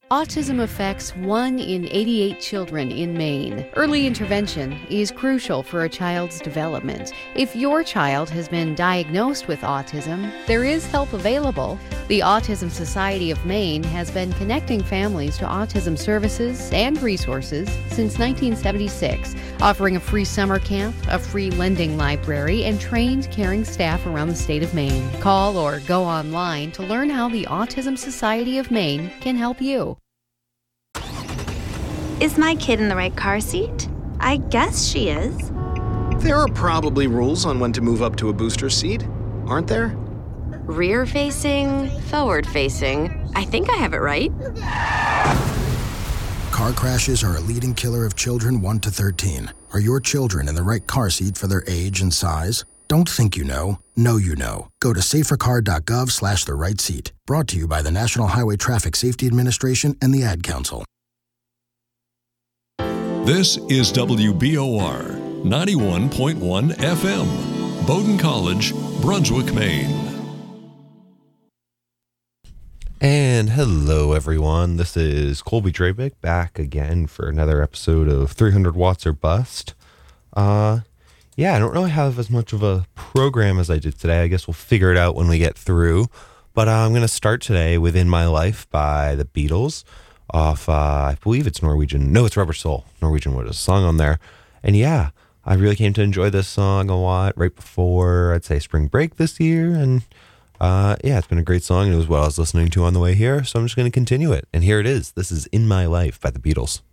Autism affects 1 in 88 children in Maine. Early intervention is crucial for a child's development. If your child has been diagnosed with autism, there is help available. The Autism Society of Maine has been connecting families to autism services and resources since 1976, offering a free summer camp, a free lending library, and trained caring staff around the state of Maine. Call or go online to learn how the Autism Society of Maine can help you. Is my kid in the right car seat? I guess she is. There are probably rules on when to move up to a booster seat, aren't there? Rear-facing, forward-facing. I think I have it right. Car crashes are a leading killer of children 1 to 13. Are your children in the right car seat for their age and size? Don't think you know you know. Go to safercar.gov/the right seat. Brought to you by the National Highway Traffic Safety Administration and the Ad Council. This is WBOR 91.1 FM, Bowdoin College, Brunswick, Maine. And hello, everyone. This is Colby Drabick back again for another episode of 300 Watts or Bust. I don't really have as much of a program as I did today. I guess we'll figure it out when we get through. But I'm going to start today with In My Life by the Beatles off, I believe it's Norwegian. No, it's Rubber Soul. Norwegian was a song on there. And yeah, I really came to enjoy this song a lot right before, I'd say, spring break this year. And it's been a great song. It was what I was listening to on the way here. So I'm just going to continue it. And here it is. This is In My Life by the Beatles.